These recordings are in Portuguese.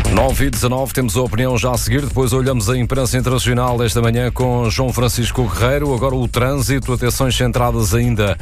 9h19, temos a opinião já a seguir, depois olhamos a imprensa internacional desta manhã com João Francisco Guerreiro. Agora o trânsito, atenções centradas ainda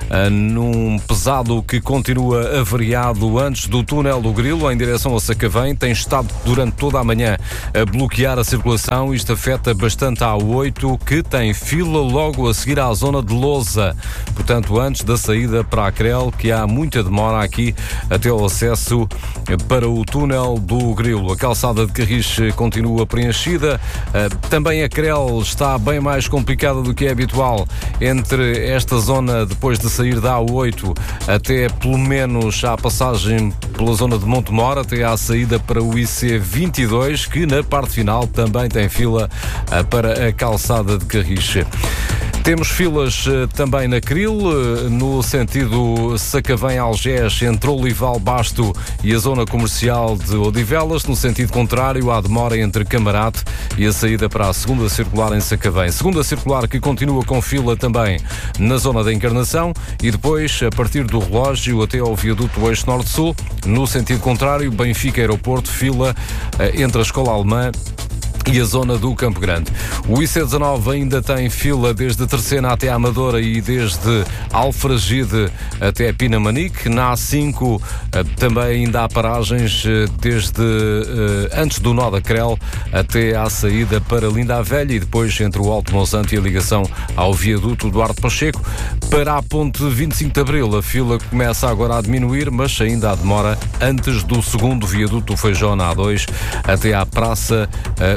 num pesado que continua avariado antes do túnel do Grilo, em direção a Sacavém. Tem estado durante toda a manhã a bloquear a circulação. Isto afeta bastante a A8, que tem fila logo a seguir à zona de Lousa. Portanto, antes da saída para a Crel, que há muita demora aqui até o acesso para o túnel do Grilo. A calçada de Carris continua preenchida. Também a Crel está bem mais complicada do que é habitual entre esta zona, depois de sair da A8, até pelo menos à passagem pela zona de Montemor, até à saída para o IC22, que na parte final também tem fila para a calçada de Carris. Temos filas também na Cril, no sentido Sacavém-Algés, entre Olival, Basto e a zona comercial de Odivelas. No sentido contrário, há demora entre Camarate e a saída para a segunda circular em Sacavém. Segunda circular que continua com fila também na zona da Encarnação e depois, a partir do relógio até ao viaduto Eixo Norte-Sul. No sentido contrário, Benfica-Aeroporto, fila entre a Escola Alemã e a zona do Campo Grande. O IC19 ainda tem fila desde Terceira até a Amadora e desde Alfragide até Pinamanique. Na A5 também ainda há paragens desde antes do nó da Crel até à saída para Linda a Velha e depois entre o Alto Monsanto e a ligação ao viaduto Duarte Pacheco. Para a ponte 25 de Abril, a fila começa agora a diminuir, mas ainda há demora antes do segundo viaduto do Feijó na A2 até à Praça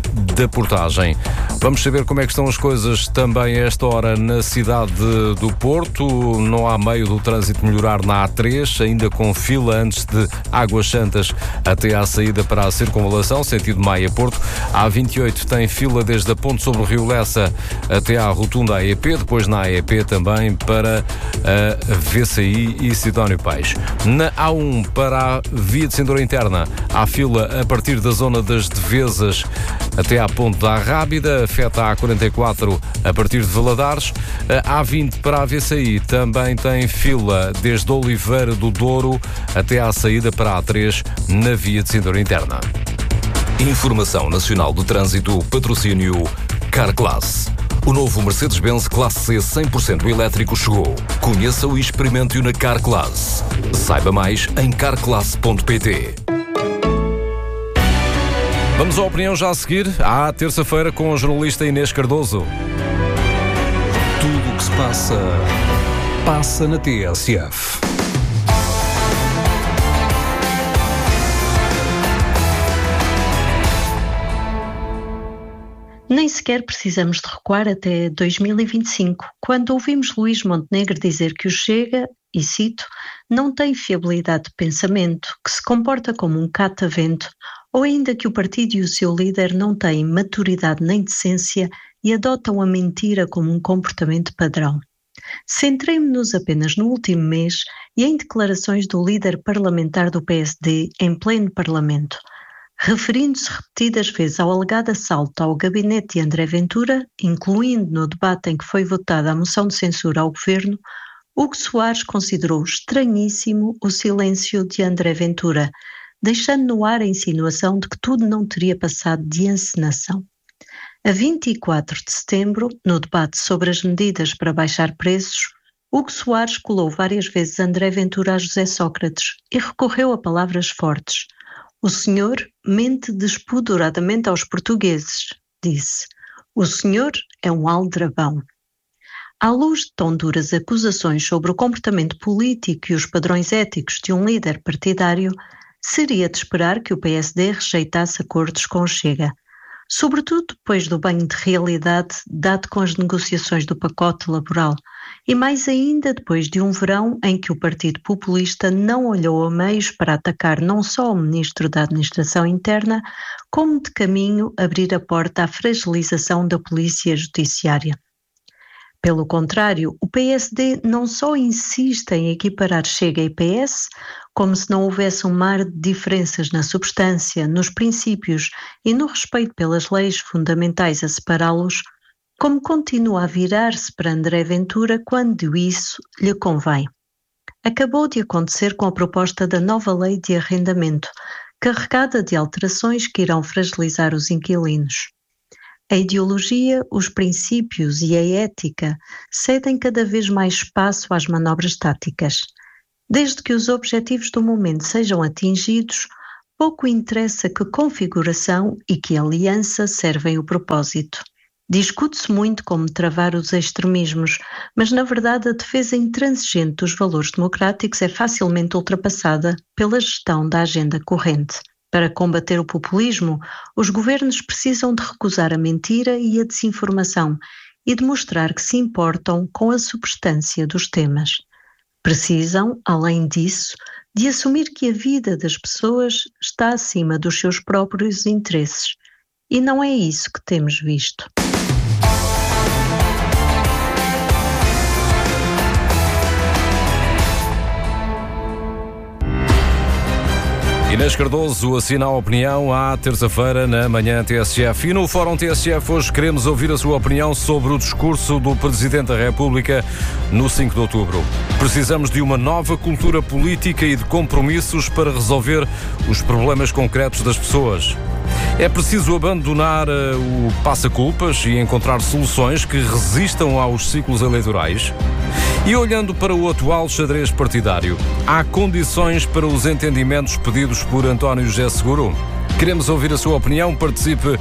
da Portagem. Vamos saber como é que estão as coisas também a esta hora na cidade do Porto. Não há meio do trânsito melhorar na A3, ainda com fila antes de Águas Santas até à saída para a circunvalação, sentido Maia-Porto. A A28 tem fila desde a ponte sobre o Rio Lessa até à rotunda AEP, depois na AEP também para a VCI e Sidónio Pais. Na A1 para a via de cintura interna, há fila a partir da zona das Devesas até à ponte da Rábida, afeta a A44 a partir de Valadares. A A20 para a VCI também tem fila desde Oliveira do Douro até à saída para a A3 na via de cintura interna. Informação Nacional do Trânsito, patrocínio Carglass. O novo Mercedes-Benz Classe C 100% elétrico chegou. Conheça-o e experimente-o na Carglass. Saiba mais em carglass.pt. Vamos à opinião já a seguir, à terça-feira, com a jornalista Inês Cardoso. Tudo o que se passa, passa na TSF. Nem sequer precisamos de recuar até 2025, quando ouvimos Luís Montenegro dizer que o Chega, e cito, não tem fiabilidade de pensamento, que se comporta como um catavento, ou ainda que o partido e o seu líder não têm maturidade nem decência e adotam a mentira como um comportamento padrão. Centremo-nos apenas no último mês e em declarações do líder parlamentar do PSD em pleno Parlamento. Referindo-se repetidas vezes ao alegado assalto ao gabinete de André Ventura, incluindo no debate em que foi votada a moção de censura ao governo, Hugo Soares considerou estranhíssimo o silêncio de André Ventura, deixando no ar a insinuação de que tudo não teria passado de encenação. A 24 de setembro, no debate sobre as medidas para baixar preços, Hugo Soares colou várias vezes André Ventura a José Sócrates e recorreu a palavras fortes. O senhor mente despoderadamente aos portugueses, disse. O senhor é um aldrabão. À luz de tão duras acusações sobre o comportamento político e os padrões éticos de um líder partidário, seria de esperar que o PSD rejeitasse acordos com o Chega, sobretudo depois do banho de realidade dado com as negociações do pacote laboral, e mais ainda depois de um verão em que o Partido Populista não olhou a meios para atacar não só o Ministro da Administração Interna, como de caminho abrir a porta à fragilização da Polícia Judiciária. Pelo contrário, o PSD não só insiste em equiparar Chega e PS, como se não houvesse um mar de diferenças na substância, nos princípios e no respeito pelas leis fundamentais a separá-los, como continua a virar-se para André Ventura quando isso lhe convém. Acabou de acontecer com a proposta da nova lei de arrendamento, carregada de alterações que irão fragilizar os inquilinos. A ideologia, os princípios e a ética cedem cada vez mais espaço às manobras táticas. Desde que os objetivos do momento sejam atingidos, pouco interessa que configuração e que aliança servem o propósito. Discute-se muito como travar os extremismos, mas na verdade a defesa intransigente dos valores democráticos é facilmente ultrapassada pela gestão da agenda corrente. Para combater o populismo, os governos precisam de recusar a mentira e a desinformação e de mostrar que se importam com a substância dos temas. Precisam, além disso, de assumir que a vida das pessoas está acima dos seus próprios interesses. E não é isso que temos visto. Inês Cardoso assina a opinião à terça-feira na manhã TSF. E no Fórum TSF hoje queremos ouvir a sua opinião sobre o discurso do Presidente da República no 5 de outubro. Precisamos de uma nova cultura política e de compromissos para resolver os problemas concretos das pessoas. É preciso abandonar o passa-culpas e encontrar soluções que resistam aos ciclos eleitorais. E olhando para o atual xadrez partidário, há condições para os entendimentos pedidos por António José Seguro? Queremos ouvir a sua opinião. Participe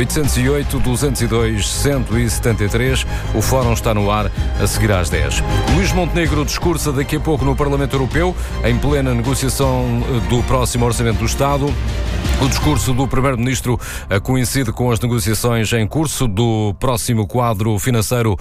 808-202-173. O Fórum está no ar a seguir às 10. Luís Montenegro discursa daqui a pouco no Parlamento Europeu, em plena negociação do próximo Orçamento do Estado. O discurso do Primeiro-Ministro coincide com as negociações em curso do próximo quadro financeiro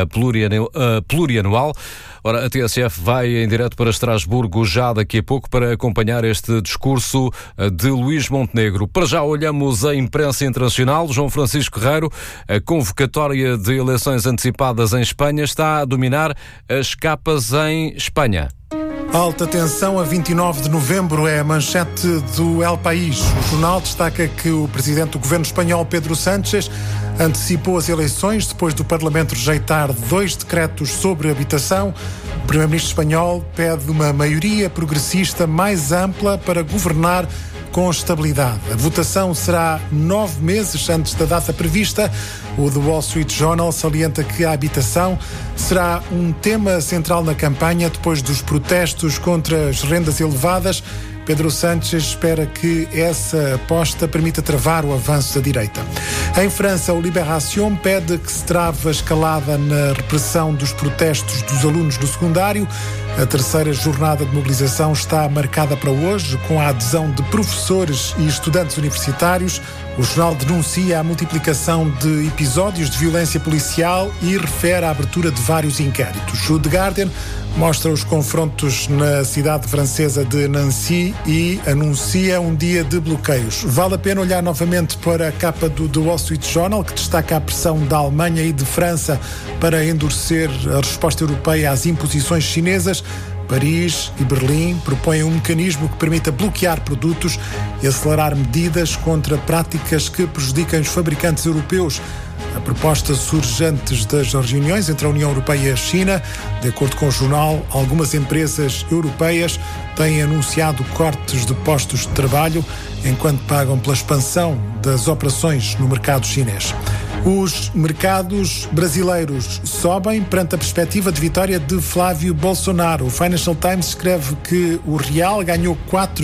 plurianual. Ora, a TSF vai em direto para Estrasburgo já daqui a pouco para acompanhar este discurso de Luís Montenegro. Para já olhamos a imprensa internacional. João Francisco Guerreiro, a convocatória de eleições antecipadas em Espanha está a dominar as capas em Espanha. Alta tensão a 29 de novembro é a manchete do El País. O jornal destaca que o presidente do governo espanhol, Pedro Sánchez, antecipou as eleições depois do Parlamento rejeitar 2 decretos sobre habitação. O primeiro-ministro espanhol pede uma maioria progressista mais ampla para governar com estabilidade. A votação será 9 meses antes da data prevista. O The Wall Street Journal salienta que a habitação será um tema central na campanha depois dos protestos contra as rendas elevadas. Pedro Sánchez espera que essa aposta permita travar o avanço da direita. Em França, o Libération pede que se trave a escalada na repressão dos protestos dos alunos do secundário. A terceira jornada de mobilização está marcada para hoje, com a adesão de professores e estudantes universitários. O jornal denuncia a multiplicação de episódios de violência policial e refere à abertura de vários inquéritos. O The Guardian mostra os confrontos na cidade francesa de Nancy e anuncia um dia de bloqueios. Vale a pena olhar novamente para a capa do The Wall Street Journal, que destaca a pressão da Alemanha e de França para endurecer a resposta europeia às imposições chinesas. Paris e Berlim propõem um mecanismo que permita bloquear produtos e acelerar medidas contra práticas que prejudiquem os fabricantes europeus. A proposta surge antes das reuniões entre a União Europeia e a China. De acordo com o jornal, algumas empresas europeias têm anunciado cortes de postos de trabalho enquanto pagam pela expansão das operações no mercado chinês. Os mercados brasileiros sobem perante a perspectiva de vitória de Flávio Bolsonaro. O Financial Times escreve que o real ganhou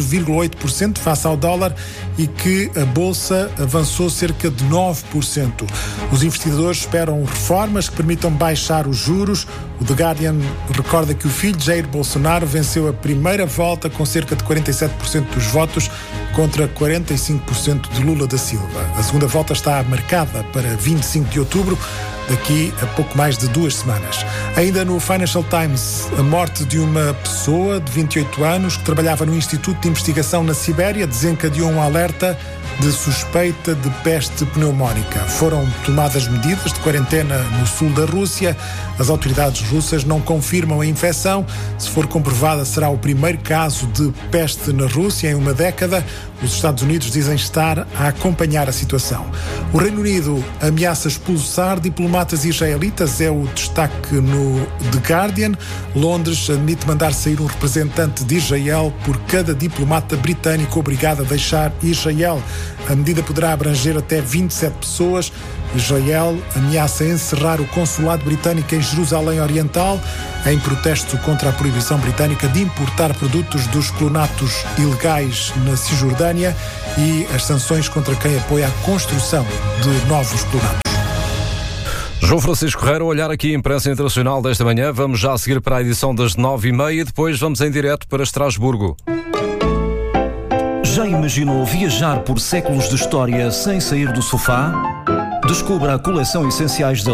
4,8% face ao dólar e que a bolsa avançou cerca de 9%. Os investidores esperam reformas que permitam baixar os juros. O The Guardian recorda que o filho de Jair Bolsonaro venceu a primeira volta com cerca de 47% dos votos contra 45% de Lula da Silva. A segunda volta está marcada para 25 de outubro, daqui a pouco mais de 2 semanas. Ainda no Financial Times, a morte de uma pessoa de 28 anos que trabalhava no Instituto de Investigação na Sibéria desencadeou um alerta de suspeita de peste pneumónica. Foram tomadas medidas de quarentena no sul da Rússia. As autoridades russas não confirmam a infecção. Se for comprovada, será o primeiro caso de peste na Rússia em uma década. Os Estados Unidos dizem estar a acompanhar a situação. O Reino Unido ameaça expulsar diplomatas israelitas, é o destaque no The Guardian. Londres admite mandar sair um representante de Israel por cada diplomata britânico obrigado a deixar Israel. A medida poderá abranger até 27 pessoas. Israel ameaça encerrar o consulado britânico em Jerusalém Oriental em protesto contra a proibição britânica de importar produtos dos colonatos ilegais na Cisjordânia e as sanções contra quem apoia a construção de novos colonatos. João Francisco Correia, olhar aqui a imprensa internacional desta manhã. Vamos já a seguir para a edição das 9h30, depois vamos em direto para Estrasburgo. Já imaginou viajar por séculos de história sem sair do sofá? Descubra a coleção Essenciais da